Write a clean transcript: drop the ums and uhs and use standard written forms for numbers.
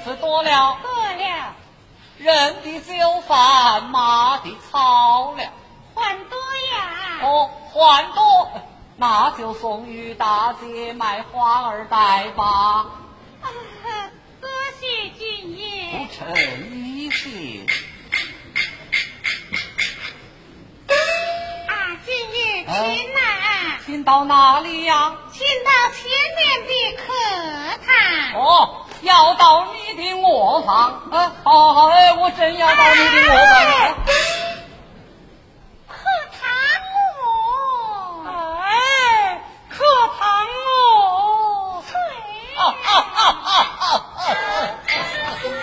吃多了？ 多了。 人的酒饭，马的草料。 还多呀？ 哦，还多，那就送与大姐买花儿带吧。 多谢君爷。 不成一些。 君爷，请呐。 请到哪里呀？ 请到前面的客堂。 哦，要到你的卧房。好，我真要到你的卧房。